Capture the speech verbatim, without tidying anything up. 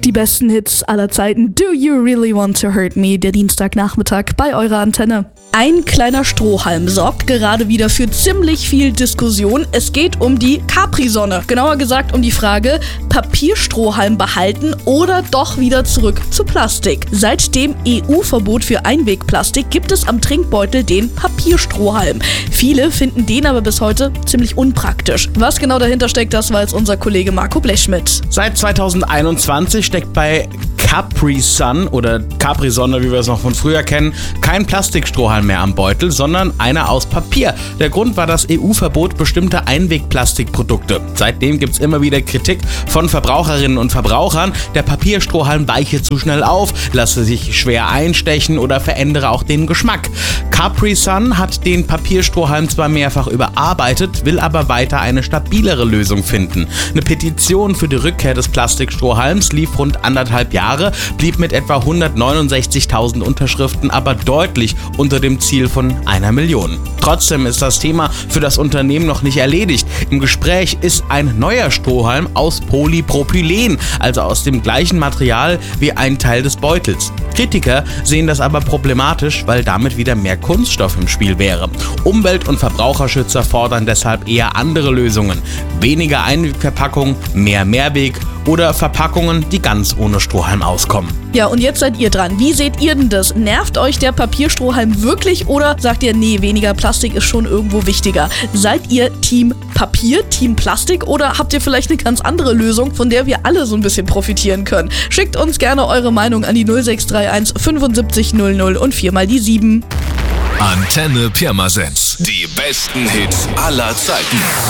Die besten Hits aller Zeiten. Do You Really Want to Hurt Me? Der Dienstagnachmittag bei eurer Antenne. Ein kleiner Strohhalm sorgt gerade wieder für ziemlich viel Diskussion. Es geht um die Capri-Sonne. Genauer gesagt um die Frage, Papierstrohhalm behalten oder doch wieder zurück zu Plastik. Seit dem E U-Verbot für Einwegplastik gibt es am Trinkbeutel den Papierstrohhalm. Viele finden den aber bis heute ziemlich unpraktisch. Was genau dahinter steckt, das weiß unser Kollege Marco Blechschmidt. Seit zweitausendeinundzwanzig steckt bei Capri-Sun oder Capri-Sonne, wie wir es noch von früher kennen, kein Plastikstrohhalm mehr am Beutel, sondern einer aus Papier. Der Grund war das E U-Verbot bestimmter Einwegplastikprodukte. Seitdem gibt es immer wieder Kritik von Verbraucherinnen und Verbrauchern. Der Papierstrohhalm weiche zu schnell auf, lasse sich schwer einstechen oder verändere auch den Geschmack. Capri-Sun hat den Papierstrohhalm zwar mehrfach überarbeitet, will aber weiter eine stabilere Lösung finden. Eine Petition für die Rückkehr des Plastikstrohhalms lief rund anderthalb Jahre, blieb mit etwa hundertneunundsechzigtausend Unterschriften aber deutlich unter dem Ziel von einer Million. Trotzdem ist das Thema für das Unternehmen noch nicht erledigt. Im Gespräch ist ein neuer Strohhalm aus Polypropylen, also aus dem gleichen Material wie ein Teil des Beutels. Kritiker sehen das aber problematisch, weil damit wieder mehr Kunststoff im Spiel wäre. Umwelt- und Verbraucherschützer fordern deshalb eher andere Lösungen. Weniger Einwegverpackung, mehr Mehrweg oder Verpackungen, die ganz ohne Strohhalm auskommen. Ja, und jetzt seid ihr dran. Wie seht ihr denn das? Nervt euch der Papierstrohhalm wirklich oder sagt ihr, nee, weniger Plastik ist schon irgendwo wichtiger? Seid ihr Team Papier, Team Plastik oder habt ihr vielleicht eine ganz andere Lösung, von der wir alle so ein bisschen profitieren können? Schickt uns gerne eure Meinung an die null sechs drei eins fünfundsiebzig null null und viermal die sieben. Antenne Pirmasens. Die besten Hits aller Zeiten.